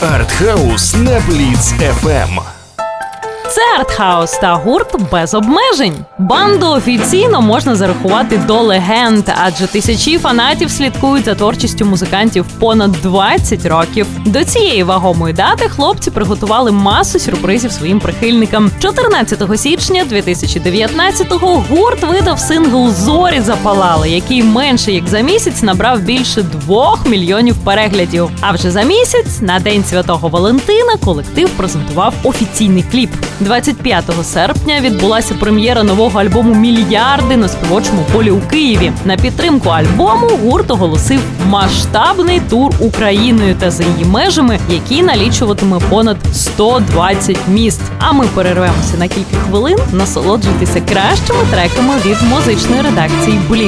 Артхаус на Бліц FM. Це Артхаус та гурт без обмежень. Банду офіційно можна зарахувати до легенд, адже тисячі фанатів слідкують за творчістю музикантів понад 20 років. До цієї вагомої дати хлопці приготували масу сюрпризів своїм прихильникам. 14 січня 2019-го гурт видав сингл «Зорі запалали», який менше як за місяць набрав більше 2 мільйонів переглядів. А вже за місяць, на День Святого Валентина, колектив презентував офіційний кліп. 25 серпня відбулася прем'єра нового альбому «Мільярди» на Співочому полі у Києві. На підтримку альбому гурт оголосив масштабний тур Україною та за її межами, який налічуватиме понад 120 міст. А ми перервемося на кілька хвилин насолоджуйтеся кращими треками від музичної редакції «Бліц».